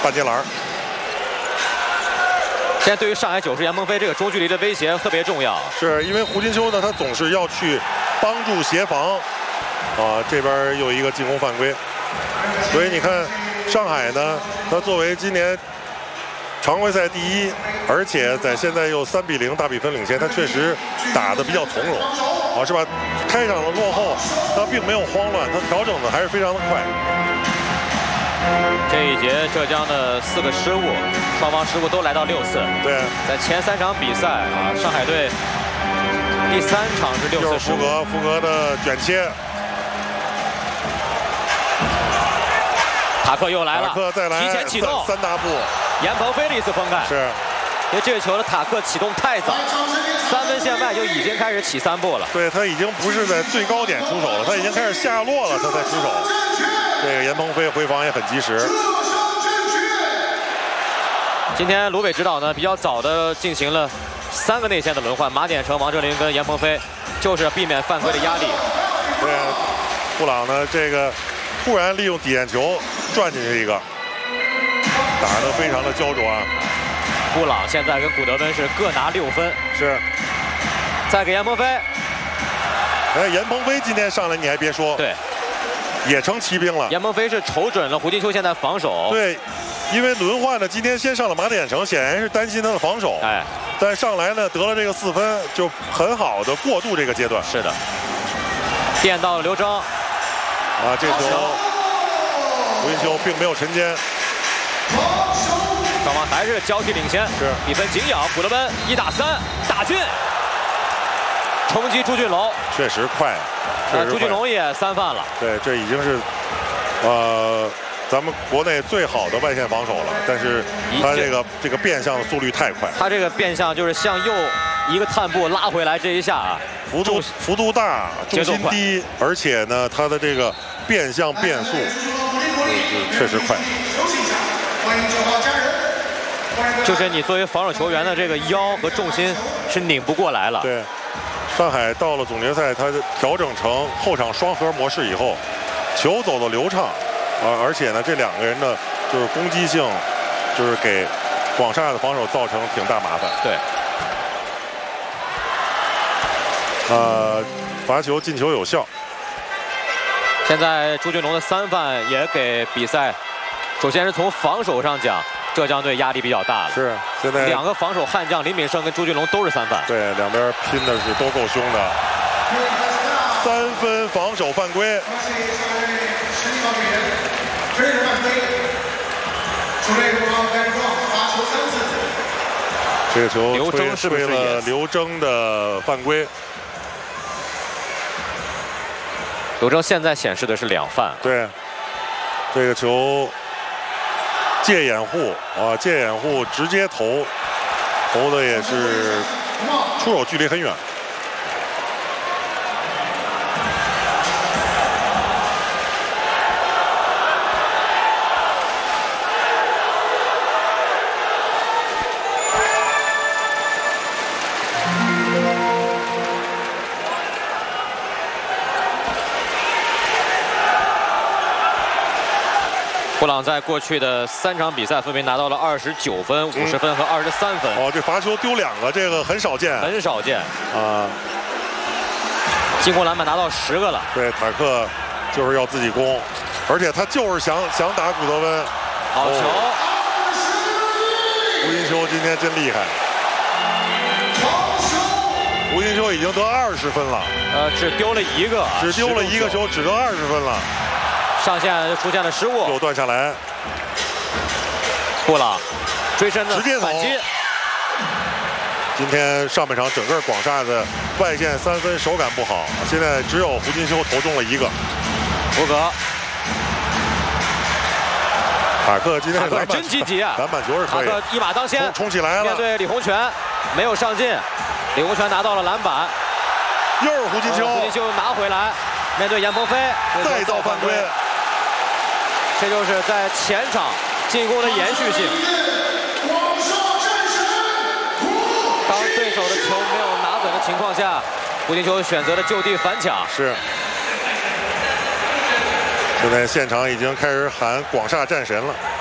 半截篮。 现在对于上海九世严鹏飞这个中距离的威胁特别重要， 是因为胡金秋呢，他总是要去帮助协防，这边又一个进攻犯规，所以你看上海呢，他作为今年常规赛第一，而且在现在又3比0大比分领先，他确实打得比较从容，是吧？开场的落后，他并没有慌乱，他调整的还是非常的快。 这一节浙江的4个失误，双方失误都来到6次。 对， 在前3场比赛上海队第3场是6次失误。 福格的卷切， 塔克又来了， 塔克再来， 提前启动三大步， 严鹏飞的一次封盖。 是， 因为这个球的塔克启动太早，3分线外就已经开始起3步了。 对，他已经不是在最高点出手了，他已经开始下落了，他才出手。这个严鹏飞回防也很及时。 今天卢伟指导呢比较早的进行了3个内线的轮换，马典成、王哲林跟严鹏飞，就是避免犯规的压力。 对，布朗呢这个突然利用底线球转进去一个，打得非常的焦灼啊。 布朗现在跟古德温是各拿6分。 是。 再给严鹏飞。 严鹏飞今天上来你还别说。 对。 也成骑兵了。 严鹏飞是瞅准了胡金秋现在防守。 对，因为轮换呢，今天先上了马典成，显然是担心他的防守。但上来呢得了这个4分，就很好的过渡这个阶段。 是的。垫到了刘铮。 这球胡金秋并没有沉肩。 双方还是交替领先， 是比分紧咬。古德温1打3，大俊冲击朱俊龙， 确实快。 朱俊龙也3犯了。 对，这已经是咱们国内最好的外线防守了，但是他这个变向的速率太快。 他这个变向就是向右一个探步拉回来，这一下幅度大，重心低，而且呢，他的这个变向变速确实快。 就是你作为防守球员的这个腰和重心是拧不过来了。 对。上海到了总决赛，他调整成后场双核模式以后，球走得流畅，而且呢，这2个人的就是攻击性，就是给广厦的防守造成挺大麻烦。 对。 罚球进球有效。 现在朱俊龙的3犯也给比赛，首先是从防守上讲，浙江队压力比较大了。 是，现在 2个防守悍将林敏胜跟朱俊龙都是3犯。 对，两边拼的是都够凶的。3分防守犯规。这个球吹了刘铮的犯规。 刘铮现在显示的是2犯。 对，这个球借掩护借掩护直接投的也是出手距离很远。 布朗在过去的3场比赛分别拿到了29分、50分和23分。 这罚球丢2个，这个很少见。 很少见进攻篮板拿到10个了。 对，塔克就是要自己攻，而且他就是想打古德温。 好球！ 胡金秋今天真厉害。胡金秋已经得20分了。 只丢了1个。 只丢了1个球，只得20分了。 上线就出现了失误， 又断下来。 布朗追身的直接反击。 今天上半场整个广厦的外线3分手感不好，现在只有胡金秋投中了1个。 福格， 塔克今天真积极啊！ 篮板球是可以。 塔克一马当先， 冲起来了。 面对李洪权，没有上进，李洪权拿到了篮板。 又是胡金秋， 胡金秋拿回来，面对严鹏飞再造犯规。 这就是在前场进攻的延续性。当对手的球没有拿稳的情况下，胡金秋选择了就地反抢。 是。现在现场已经开始喊广厦战神了。